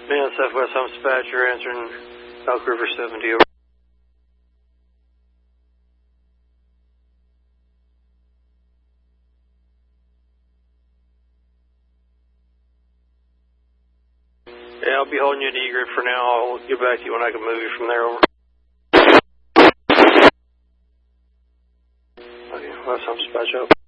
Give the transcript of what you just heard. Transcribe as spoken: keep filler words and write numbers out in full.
Man, Southwest Home Dispatcher answering Elk River seventy over. Yeah, I'll be holding you at Egret for now. I'll get back to you when I can move you from there over. Okay, West Home Dispatch up.